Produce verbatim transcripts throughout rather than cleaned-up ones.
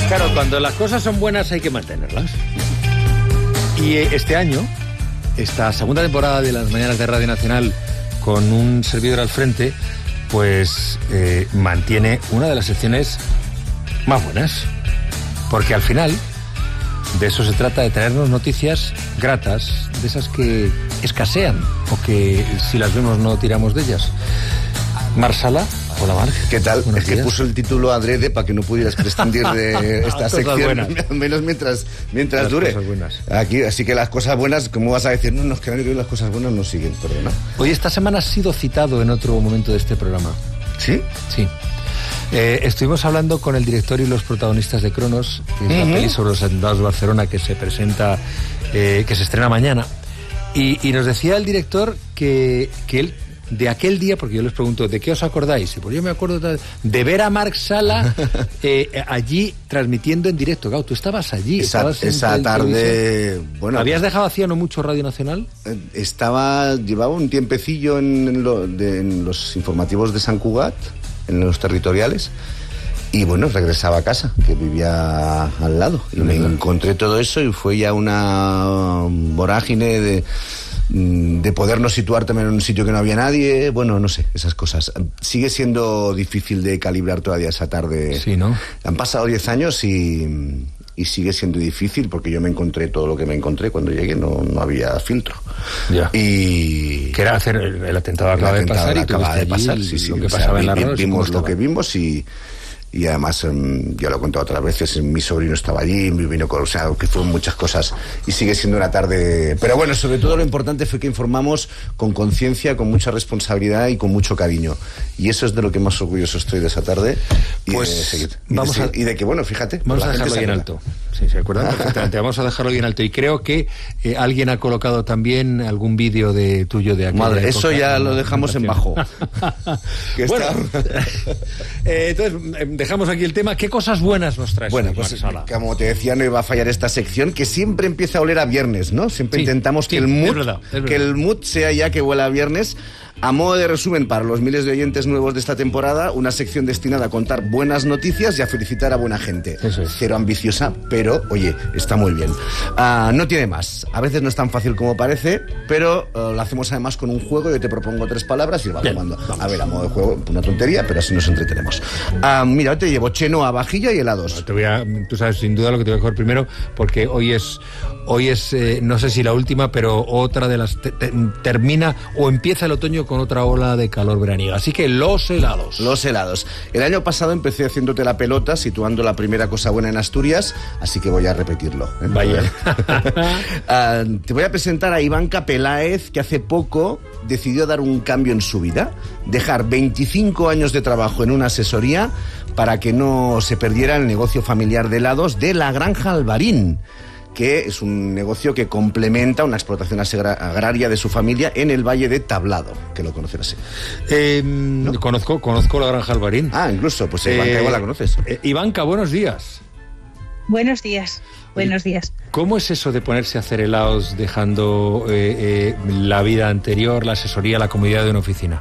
Claro, cuando las cosas son buenas hay que mantenerlas. Y este año, esta segunda temporada de las Mañanas de Radio Nacional, con un servidor al frente, pues eh, mantiene una de las secciones más buenas. Porque al final, de eso se trata, de traernos noticias gratas, de esas que escasean, o que si las vemos no tiramos de ellas. Marc Sala. Hola, Marc. ¿Qué tal? Buenos es que días. Puso el título adrede para que no pudieras prescindir de esta sección, al menos mientras, mientras las dure. Cosas buenas. Aquí, así que las cosas buenas, ¿cómo vas a decir? No, no, es que nadie las cosas buenas no siguen, perdona. Oye, esta semana has sido citado en otro momento de este programa. ¿Sí? Sí. Eh, estuvimos hablando con el director y los protagonistas de Cronos, que es uh-huh. la peli sobre los atentados de Barcelona que se presenta, eh, que se estrena mañana. Y, y nos decía el director que, que él, de aquel día, porque yo les pregunto, ¿de qué os acordáis? Y pues yo me acuerdo de ver a Marc Sala eh, allí transmitiendo en directo. Claro, tú estabas allí. Esa, estabas esa tarde... Bueno, ¿habías dejado hacía no mucho Radio Nacional? Estaba, llevaba un tiempecillo en, en, lo, de, en los informativos de Sant Cugat, en los territoriales, y bueno, regresaba a casa, que vivía al lado, y me encontré todo eso y fue ya una vorágine de, de podernos situar también en un sitio que no había nadie, bueno, no sé, esas cosas. Sigue siendo difícil de calibrar todavía esa tarde. Sí, ¿no? Han pasado diez años y... y sigue siendo difícil porque yo me encontré todo lo que me encontré cuando llegué, no, no había filtro. Ya. Y que era hacer el, el atentado acaba de pasar y acaba de pasar, el, sí, sí, lo que o sea, pasaba en la vi, radio, vimos lo que vimos y y además um, ya lo he contado otras veces, mi sobrino estaba allí, mi vino con, o sea, que fueron muchas cosas y sigue siendo una tarde, pero bueno, sobre todo lo importante fue que informamos con conciencia, con mucha responsabilidad y con mucho cariño, y eso es de lo que más orgulloso estoy de esa tarde. Y pues de seguir, y vamos de, a, y de que bueno, fíjate, vamos a dejarlo bien alto. Sí, se acuerdan perfectamente. Vamos a dejarlo bien alto y creo que eh, alguien ha colocado también algún vídeo de tuyo de aquella Madre, época, eso ya lo dejamos en bajo. Que bueno, eh, entonces dejamos aquí el tema. ¿Qué cosas buenas nos traes? Bueno, pues como te decía, no iba a fallar esta sección, que siempre empieza a oler a viernes, ¿no? Siempre sí, intentamos que, sí, el mood, es verdad, es verdad. que el mood sea ya que huela a viernes. A modo de resumen, para los miles de oyentes nuevos de esta temporada, una sección destinada a contar buenas noticias y a felicitar a buena gente. Eso es. Cero ambiciosa, pero, oye, está muy bien. Uh, no tiene más. A veces no es tan fácil como parece, pero uh, lo hacemos además con un juego. Yo te propongo tres palabras y vamos tomando. A ver, a modo de juego, una tontería, pero así nos entretenemos. Uh, mira, hoy te llevo chenoa, vajilla y helados. No, te voy a, tú sabes sin duda lo que te voy a coger primero, porque hoy es, hoy es eh, no sé si la última, pero otra de las... Te, te, termina o empieza el otoño con otra ola de calor veraniega. Así que los helados. Los helados. El año pasado empecé haciéndote la pelota, situando la primera cosa buena en Asturias, así que voy a repetirlo. ¿eh? Vaya. uh, te voy a presentar a Ivanka Peláez, que hace poco decidió dar un cambio en su vida, dejar veinticinco años de trabajo en una asesoría para que no se perdiera el negocio familiar de helados de la Granja Alvarín, que es un negocio que complementa una explotación agraria de su familia en el Valle de Tablado, que lo conocerás. Eh, ¿No? Conozco, conozco la Granja Alvarín. Ah, incluso, pues Ivanka, eh, igual la conoces. Eh, Ivanka, buenos días. Buenos días, buenos días. ¿Cómo es eso de ponerse a hacer helados dejando eh, eh, la vida anterior, la asesoría, la comodidad de una oficina?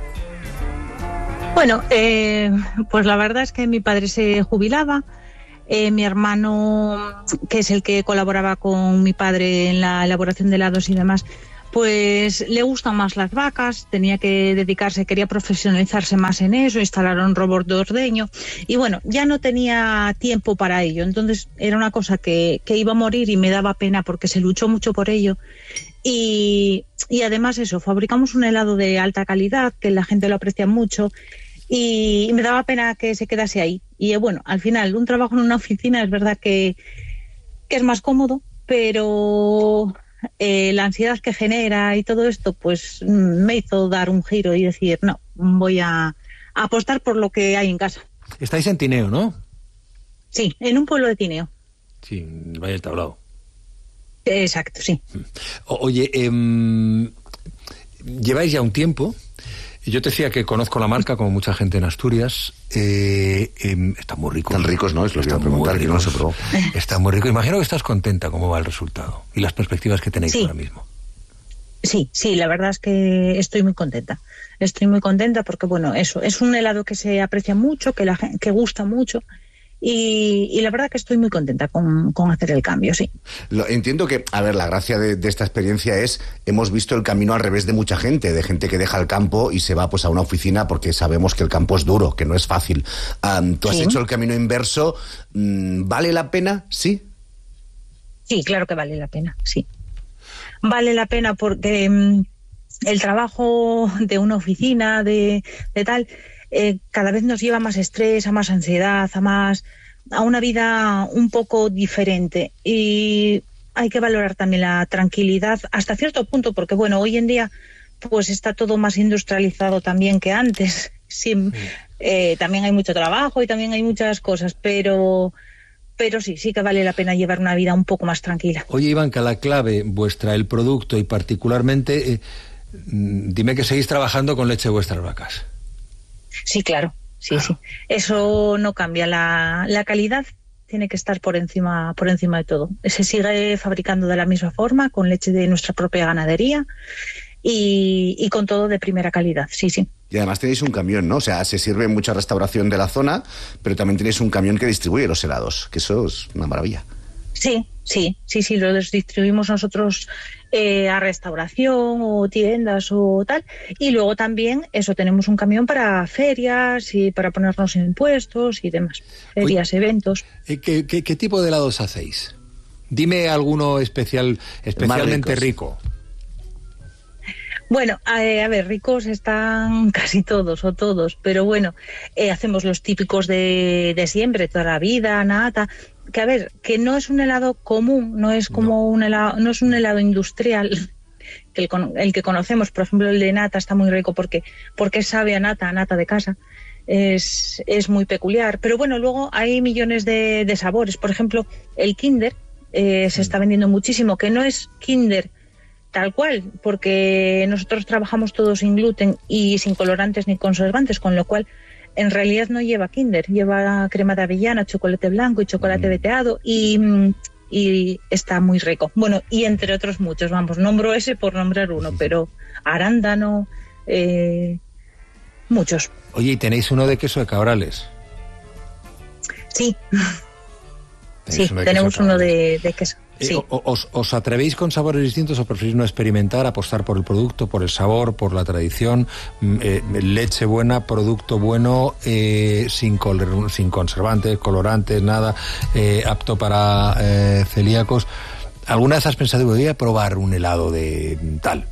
Bueno, eh, pues la verdad es que mi padre se jubilaba. Eh, mi hermano, que es el que colaboraba con mi padre en la elaboración de helados y demás, pues le gustan más las vacas, tenía que dedicarse, quería profesionalizarse más en eso, instalaron un robot de ordeño y bueno, ya no tenía tiempo para ello, entonces era una cosa que, que iba a morir y me daba pena porque se luchó mucho por ello. Y, y además eso, fabricamos un helado de alta calidad, que la gente lo aprecia mucho, y me daba pena que se quedase ahí. Y bueno, al final, un trabajo en una oficina es verdad que, que es más cómodo, pero eh, la ansiedad que genera y todo esto, pues me hizo dar un giro y decir, no, voy a, a apostar por lo que hay en casa. Estáis en Tineo, ¿no? Sí, en un pueblo de Tineo. Sí, en el Valle del Tablado. Exacto, sí. O, oye, eh, lleváis ya un tiempo. Yo te decía que conozco la marca, como mucha gente en Asturias. Eh, eh, está muy rico. Están ricos, ¿no? Es lo que iba a preguntar, que no se probó. Está muy rico. Imagino que estás contenta cómo va el resultado y las perspectivas que tenéis sí. ahora mismo. Sí, sí, la verdad es que estoy muy contenta. Estoy muy contenta porque, bueno, eso, es un helado que se aprecia mucho, que, la, que gusta mucho. y, y la verdad que estoy muy contenta con, con hacer el cambio, sí. Lo, entiendo que, a ver, la gracia de, de esta experiencia es, hemos visto el camino al revés de mucha gente, de gente que deja el campo y se va pues a una oficina porque sabemos que el campo es duro, que no es fácil. Um, Tú has sí. hecho el camino inverso. ¿Vale la pena? Sí. Sí, claro que vale la pena, sí. Vale la pena porque um, el trabajo de una oficina, de, de tal, eh, cada vez nos lleva a más estrés, a más ansiedad, a más a una vida un poco diferente. Y hay que valorar también la tranquilidad hasta cierto punto, porque bueno, hoy en día pues está todo más industrializado también que antes. Sí, sí. Eh, también hay mucho trabajo y también hay muchas cosas, pero... Pero sí, sí que vale la pena llevar una vida un poco más tranquila. Oye, Ivanka, la clave vuestra, el producto y particularmente, eh, dime que seguís trabajando con leche de vuestras vacas. Sí, claro, sí, claro. sí. Eso no cambia. La, la calidad tiene que estar por encima, por encima de todo. Se sigue fabricando de la misma forma, con leche de nuestra propia ganadería y, y con todo de primera calidad, sí, sí. Y además tenéis un camión, ¿no? O sea, se sirve mucha restauración de la zona, pero también tenéis un camión que distribuye los helados, que eso es una maravilla. Sí, sí, sí, sí, los distribuimos nosotros eh, a restauración o tiendas o tal. Y luego también, eso, tenemos un camión para ferias y para ponernos impuestos y demás. Ferias, Oye, eventos. ¿qué, qué, ¿Qué tipo de helados hacéis? Dime alguno especial, especialmente rico. Bueno, eh, a ver, ricos están casi todos o todos, pero bueno, eh, hacemos los típicos de, de siempre, toda la vida, nata, que a ver, que no es un helado común, no es como no. un helado, no es un helado industrial, que el, el que conocemos, por ejemplo, el de nata está muy rico porque, porque sabe a nata, a nata de casa, es, es muy peculiar, pero bueno, luego hay millones de, de sabores, por ejemplo, el Kinder eh, se está vendiendo muchísimo, que no es Kinder tal cual, porque nosotros trabajamos todo sin gluten y sin colorantes ni conservantes, con lo cual en realidad no lleva Kinder, lleva crema de avellana, chocolate blanco y chocolate mm. veteado y, y está muy rico. Bueno, y entre otros muchos, vamos, nombro ese por nombrar uno, pero arándano, eh, muchos. Oye, ¿y tenéis uno de queso de Cabrales? Sí, sí, tenemos uno de, de queso. Sí. Eh, os, ¿Os atrevéis con sabores distintos o preferís no experimentar, apostar por el producto, por el sabor, por la tradición? Eh, leche buena, producto bueno, eh, sin, col- sin conservantes, colorantes, nada, eh, apto para eh, celíacos. ¿Alguna vez has pensado, voy a probar un helado de tal?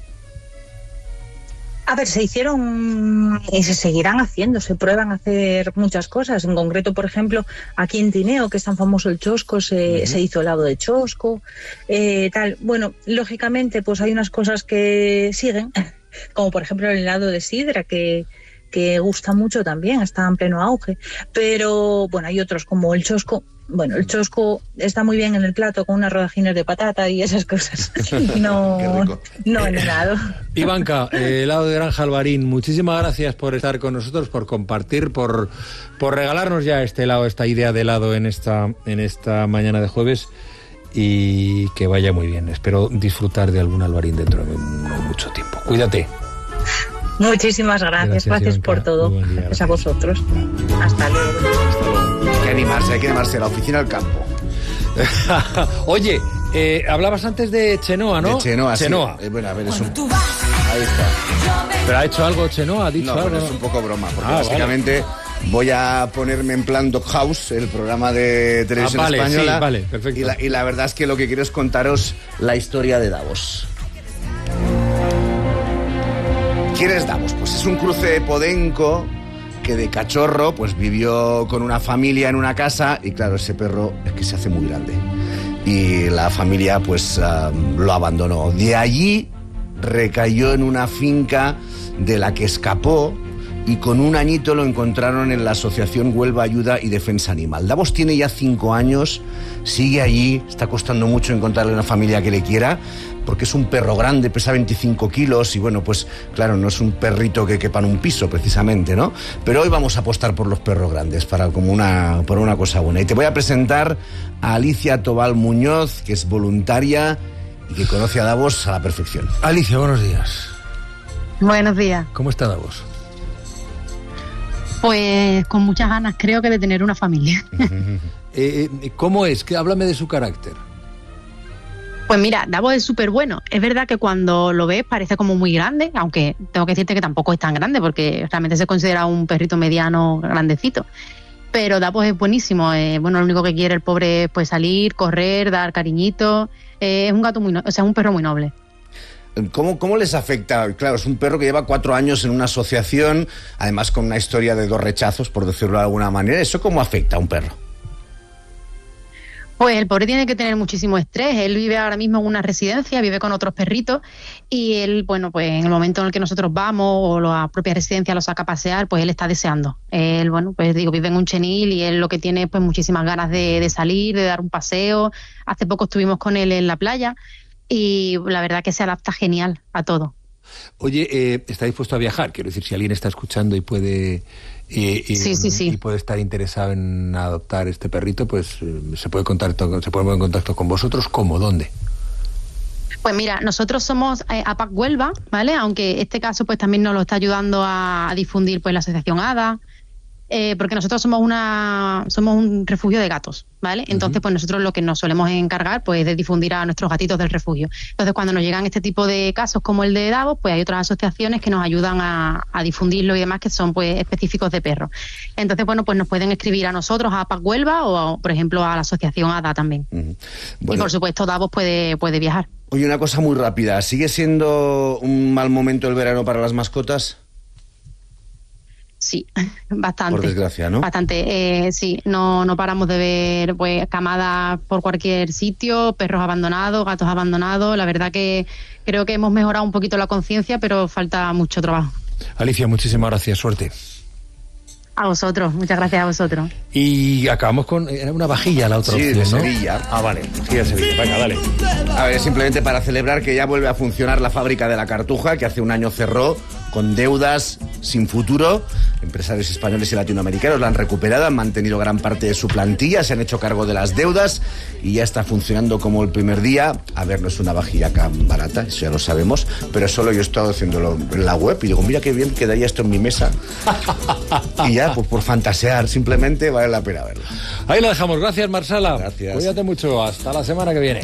A ver, se hicieron y se seguirán haciendo, se prueban a hacer muchas cosas. En concreto, por ejemplo, aquí en Tineo, que es tan famoso el chosco, se, uh-huh. se hizo helado de chosco, eh, tal. Bueno, lógicamente, pues hay unas cosas que siguen, como por ejemplo el helado de sidra, que, que gusta mucho también, está en pleno auge. Pero, bueno, hay otros como el chosco. Bueno, el chosco está muy bien en el plato con unas rodajines de patata y esas cosas. No, no en helado. Ivanka, eh, helado de Granja Alvarín, muchísimas gracias por estar con nosotros, por compartir, por, por regalarnos ya este helado, esta idea de helado en esta, en esta mañana de jueves y que vaya muy bien. Espero disfrutar de algún Alvarín dentro de no mucho tiempo. Cuídate. Muchísimas gracias, gracias, gracias por todo. Día, gracias. gracias a vosotros. Hasta luego. Hasta luego. Hay que animarse, hay que animarse, la oficina al campo. Oye, eh, hablabas antes de Chenoa, ¿no? De Chenoa, Chenoa. Sí. Eh, bueno, a ver, eso. Ahí está. ¿Pero ha hecho algo Chenoa? ¿Ha dicho no, algo? No, es un poco broma, porque ah, básicamente vale. voy a ponerme en plan Doghouse, el programa de televisión ah, vale, española. Sí, vale, perfecto. Y la, y la verdad es que lo que quiero es contaros la historia de Davos. ¿Quién es Davos? Pues es un cruce de podenco que de cachorro pues vivió con una familia en una casa y claro, ese perro es que se hace muy grande y la familia pues uh, lo abandonó. De allí recayó en una finca de la que escapó y con un añito lo encontraron en la asociación Huelva Ayuda y Defensa Animal. Davos tiene ya cinco años, sigue allí, está costando mucho encontrarle una familia que le quiera, porque es un perro grande, pesa veinticinco kilos y bueno, pues claro, no es un perrito que quepa en un piso precisamente, ¿no? Pero hoy vamos a apostar por los perros grandes, para como una, por una cosa buena. Y te voy a presentar a Alicia Tobal Muñoz, que es voluntaria y que conoce a Davos a la perfección. Alicia, buenos días. Buenos días. ¿Cómo está Davos? Pues con muchas ganas, creo que de tener una familia. eh, ¿Cómo es? Que háblame de su carácter. Pues mira, Davos es súper bueno. Es verdad que cuando lo ves parece como muy grande, aunque tengo que decirte que tampoco es tan grande, porque realmente se considera un perrito mediano grandecito. Pero Davos es buenísimo. Eh, bueno, lo único que quiere el pobre es pues salir, correr, dar cariñitos. Eh, es un gato muy, no- o sea, un perro muy noble. ¿Cómo, ¿Cómo les afecta? Claro, es un perro que lleva cuatro años en una asociación, además con una historia de dos rechazos, por decirlo de alguna manera. ¿Eso cómo afecta a un perro? Pues el pobre tiene que tener muchísimo estrés. Él vive ahora mismo en una residencia, vive con otros perritos y él, bueno, pues en el momento en el que nosotros vamos o la propia residencia lo saca a pasear, pues él está deseando. Él, bueno, pues digo, vive en un chenil y él lo que tiene pues muchísimas ganas de, de salir, de dar un paseo. Hace poco estuvimos con él en la playa y la verdad que se adapta genial a todo. Oye, eh, ¿está dispuesto a viajar? Quiero decir, si alguien está escuchando y puede... Y, y, Sí, sí, sí. y puede estar interesado en adoptar este perrito, pues eh, se puede contacto, se puede poner en contacto con vosotros. ¿Cómo? ¿Dónde? Pues mira, nosotros somos eh, A P A C Huelva, ¿vale? Aunque este caso pues también nos lo está ayudando a, a difundir pues la asociación A D A, eh, porque nosotros somos una somos un refugio de gatos, ¿vale? Entonces uh-huh. pues nosotros lo que nos solemos encargar pues es de difundir a nuestros gatitos del refugio. Entonces cuando nos llegan este tipo de casos como el de Davos, pues hay otras asociaciones que nos ayudan a, a difundirlo y demás, que son pues específicos de perros. Entonces bueno, pues nos pueden escribir a nosotros, a A P A C Huelva o por ejemplo a la asociación A D A también. Uh-huh. Bueno. Y por supuesto Davos puede, puede viajar. Oye, una cosa muy rápida, ¿sigue siendo un mal momento el verano para las mascotas? Sí, bastante. Por desgracia, ¿no? Bastante, eh, sí. No, no paramos de ver pues camadas por cualquier sitio, perros abandonados, gatos abandonados. La verdad que creo que hemos mejorado un poquito la conciencia, pero falta mucho trabajo. Alicia, muchísimas gracias, suerte. A vosotros, muchas gracias a vosotros. Y acabamos con era una vajilla la otra sí, opción, de ¿no? Sevilla. Ah, vale, sí, de Sevilla. Venga, dale. A ver, simplemente para celebrar que ya vuelve a funcionar la fábrica de la Cartuja, que hace un año cerró con deudas sin futuro. Empresarios españoles y latinoamericanos la han recuperado, han mantenido gran parte de su plantilla, se han hecho cargo de las deudas y ya está funcionando como el primer día. A ver, no es una vajilla tan barata, eso ya lo sabemos, pero solo yo he estado haciéndolo en la web y digo, mira qué bien quedaría esto en mi mesa. Y ya, pues por fantasear, simplemente vale la pena verlo. Ahí lo dejamos. Gracias, Marsala. Gracias. Cuídate mucho. Hasta la semana que viene.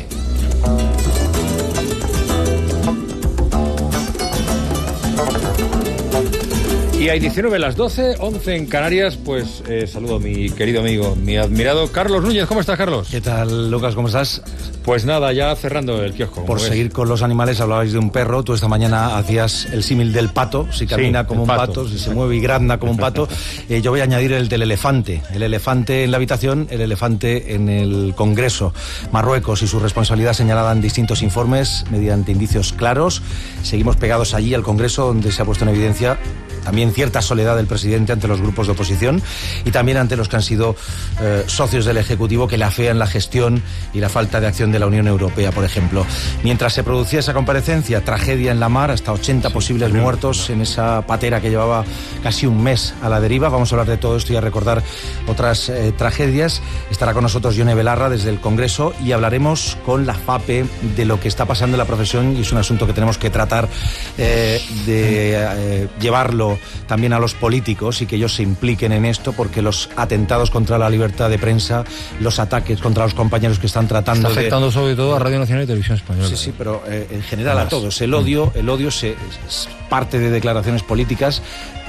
Y hay diecinueve las doce, once en Canarias, pues eh, saludo a mi querido amigo, mi admirado Carlos Núñez. ¿Cómo estás, Carlos? ¿Qué tal, Lucas? ¿Cómo estás? Pues nada, ya cerrando el kiosco. Por ves. seguir con los animales, hablabais de un perro. Tú esta mañana hacías el símil del pato. Si camina sí, como un pato, pato si se mueve y grazna como un pato. Eh, yo voy a añadir el del elefante. El elefante en la habitación, el elefante en el Congreso. Marruecos y su responsabilidad señalada en distintos informes mediante indicios claros. Seguimos pegados allí al Congreso, donde se ha puesto en evidencia también cierta soledad del presidente ante los grupos de oposición y también ante los que han sido eh, socios del Ejecutivo que le afean la gestión y la falta de acción de la Unión Europea, por ejemplo. Mientras se producía esa comparecencia, tragedia en la mar, hasta ochenta posibles muertos en esa patera que llevaba casi un mes a la deriva. Vamos a hablar de todo esto y a recordar otras eh, tragedias. Estará con nosotros Yone Belarra desde el Congreso y hablaremos con la FAPE de lo que está pasando en la profesión y es un asunto que tenemos que tratar eh, de eh, llevarlo también a los políticos y que ellos se impliquen en esto, porque los atentados contra la libertad de prensa, los ataques contra los compañeros que están tratando está afectando de... sobre todo a Radio Nacional y Televisión Española. Sí, sí, pero eh, en general a todos. El odio, el odio se, es parte de declaraciones políticas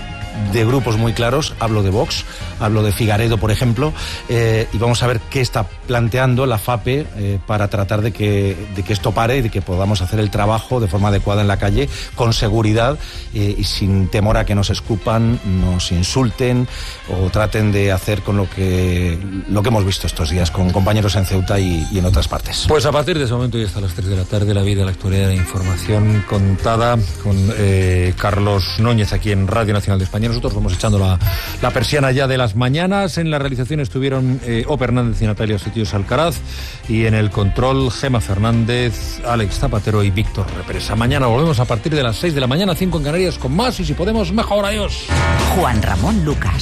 de grupos muy claros. Hablo de Vox, hablo de Figaredo, por ejemplo, eh, y vamos a ver qué está planteando la FAPE eh, para tratar de que, de que esto pare y de que podamos hacer el trabajo de forma adecuada en la calle, con seguridad eh, y sin temor a que nos escupan, nos insulten o traten de hacer con lo que, lo que hemos visto estos días con compañeros en Ceuta y, y en otras partes. Pues a partir de ese momento y hasta las tres de la tarde, la vida, la actualidad, la información contada con eh, Carlos Núñez aquí en Radio Nacional de España. Nosotros vamos echando la, la persiana ya de las mañanas. En la realización estuvieron eh, Ope Hernández y Natalia Sotillos Alcaraz, y en el control Gema Fernández, Alex Zapatero y Víctor Represa. Mañana volvemos a partir de las seis de la mañana, cinco en Canarias, con más y si podemos mejor. Adiós. Juan Ramón Lucas.